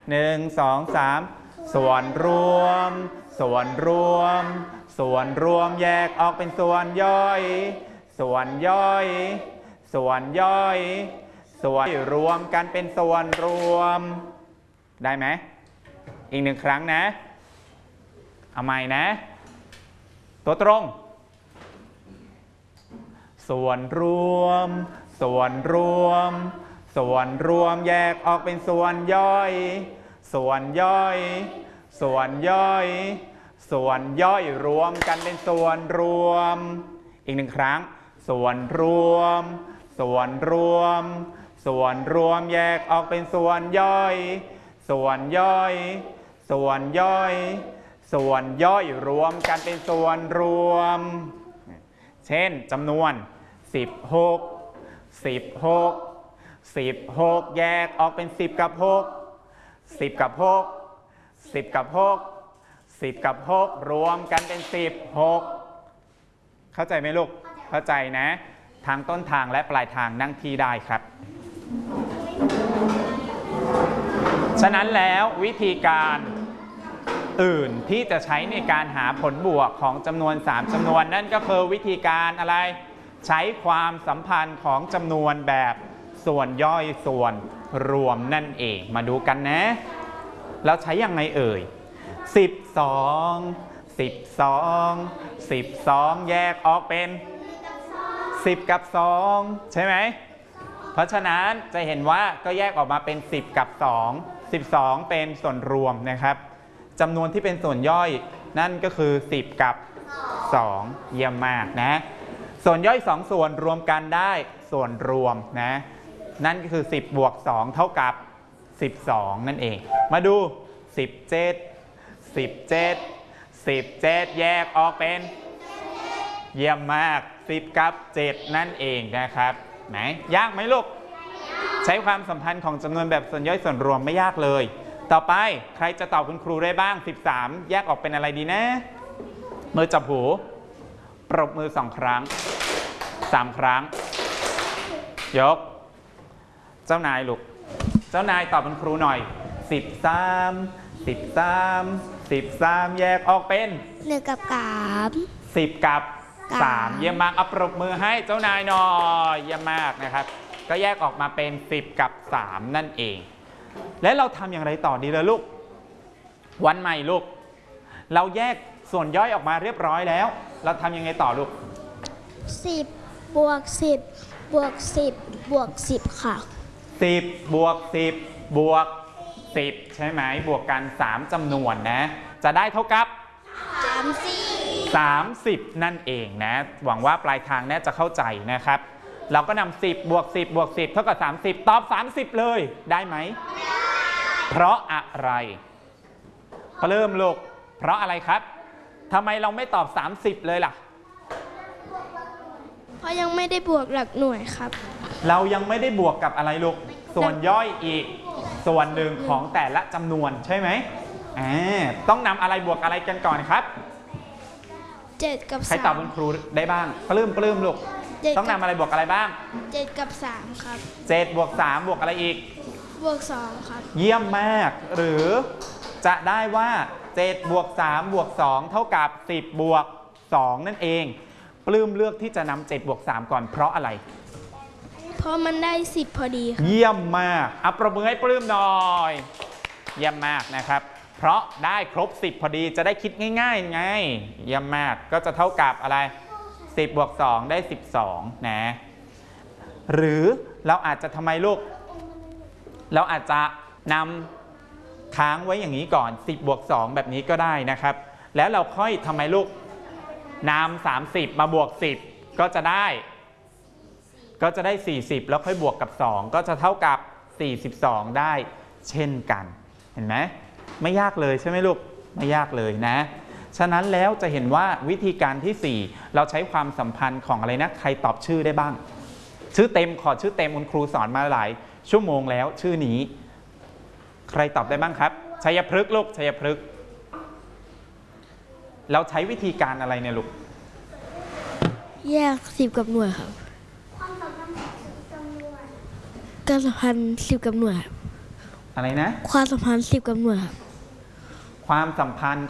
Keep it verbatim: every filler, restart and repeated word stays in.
หนึ่งสองสามส่วนรวมส่วนรวมส่วนรวมแยกออกเป็นส่วนย่อยส่วนย่อยส่วนย่อยส่วนรวมกันเป็นส่วนรวมได้ไหมอีกหนึ่งครั้งนะเอาใหม่นะตัวตรงส่วนรวมส่วนรวมส่วนรวมแยกออกเป็นส่วนย่อยส่วนย่อยส่วนย่อยส่วนย่อยรวมกันเป็นส่วนรวมอีกหนึ่งครั้งส่วนรวมส่วนรวมส่วนรวมแยกออกเป็นส่วนย่อยส่วนย่อยส่วนย่อยส่วนย่อยรวมกันเป็นส่วนรวมเช่นจำนวนสิบหก สิบหก สิบหกแยกออกเป็นสิบกับหก สิบกับหก สิบกับหก สิบกับหกรวมกันเป็นสิบหกเข้าใจไหมลูกเข้าใจนะทางต้นทางและปลายทางนั่งที่ได้ครับฉะนั้นแล้ววิธีการอื่นที่จะใช้ในการหาผลบวกของจำนวนสามจำนวนนั่นก็คือวิธีการอะไรใช้ความสัมพันธ์ของจำนวนแบบส่วนย่อยส่วนรวมนั่นเองมาดูกันนะแล้วใช้ยังไงเอ่ยสิบสอง สิบสอง สิบสองแยกออกเป็นสิบกับสองใช่ไหมเพราะฉะนั้นจะเห็นว่าก็แยกออกมาเป็นสิบกับสอง สิบสองเป็นส่วนรวมนะครับจำนวนที่เป็นส่วนย่อยนั่นก็คือสิบกับสองเยี่ยมมากนะส่วนย่อยสองส่วนรวมกันได้ส่วนรวมนะนั่นก็คือสิบบวกสองเท่ากับสิบสองนั่นเองมาดูสิบเจ็ด สิบเจ็ด สิบเจ็ดแยกออกเป็นเยี่ยมมากสิบกับเจ็ดนั่นเองนะครับไหนยากไหมลูกใช้ความสัมพันธ์ของจำนวนแบบส่วนย่อยส่วนรวมไม่ยากเลยต่อไปใครจะตอบคุณครูได้บ้างสิบสามแยกออกเป็นอะไรดีนะมือจับหูปรบมือสองครั้งสามครั้งยกเจ้านายลูกเจ้านายตอบคุณครูหน่อยสิบสาม สิบสาม สิบสามแยกออกเป็นหนึ่งกับสามสิบกับสามเยี่ยมมากเอาปรบมือให้เจ้านายหน่อยเยี่ยมมากนะครับก็แยกออกมาเป็นสิบกับสามนั่นเองและเราทำอย่างไรต่อดีเลยลูกวันใหม่ลูกเราแยกส่วนย่อยออกมาเรียบร้อยแล้วเราทำยังไงต่อลูกสิบบวกสิบบวกสิบบวกสิบค่ะสิบบวกสิบบวกสิบใช่ไหมบวกกันสามจำนวนนะจะได้เท่ากับสามสิบสามสิบนั่นเองนะหวังว่าปลายทางน่าจะเข้าใจนะครับเราก็นำสิบบวกสิบบวกสิบเท่ากับสามสิบตอบสามสิบเลยได้ไหมเพราะอะไรเริ่มลูกเพราะอะไรครับทำไมเราไม่ตอบสามสิบเลยล่ะเพราะยังไม่ได้บวกหลักหน่วยครับเรายังไม่ได้บวกกับอะไรลูกส่วนย่อยอีกส่วนหนึ่งของแต่ละจำนวนใช่ไหมอ่าต้องนำอะไรบวกอะไรกันก่อนครับเจ็ดกับสามใครตอบคุณครูได้บ้างปลื้มปลื้มลูกต้องนำอะไรบวกอะไรบ้างเจ็ดกับสามครับเจ็ดบวกสามบวกอะไรอีกบวกสองครับเยี่ยมมากหรือจะได้ว่าเจ็ดบวกสามบวกสองเท่ากับสิบบวกสองนั่นเองปลื้มเลือกที่จะนำเจ็ดบวกสามก่อนเพราะอะไรเพราะมันได้สิบพอดีเยี่ยมมากอัปรบมือให้ปลื้มหน่อยเยี่ยมมากนะครับเพราะได้ครบสิบพอดีจะได้คิดง่ายๆไงเยี่ยมมากก็จะเท่ากับอะไรสิบบวกสองได้สิบสองนะหรือเราอาจจะทำไมลูกเราอาจจะนำค้างไว้อย่างนี้ก่อนสิบบวกสองแบบนี้ก็ได้นะครับแล้วเราค่อยทำไมลูกนำสามสิบมาบวกสิบก็จะได้ก็จะได้สี่สิบแล้วค่อยบวกกับสองก็จะเท่ากับสี่สิบสองได้เช่นกันเห็นไหมไม่ยากเลยใช่ไหมลูกไม่ยากเลยนะฉะนั้นแล้วจะเห็นว่าวิธีการที่สี่เราใช้ความสัมพันธ์ของอะไรนะใครตอบชื่อได้บ้างชื่อเต็มขอชื่อเต็มคุณครูสอนมาหลายชั่วโมงแล้วชื่อนี้ใครตอบได้บ้างครับชัยพฤกษ์ลูกชัยพฤกษ์เราใช้วิธีการอะไรเนี่ยลูกแยกสิบกับหน่วยครับการสัมพันธ์สิบกับหน่วยอะไรนะความสัมพันธ์สิบกับหน่วยครับความสัมพันธ์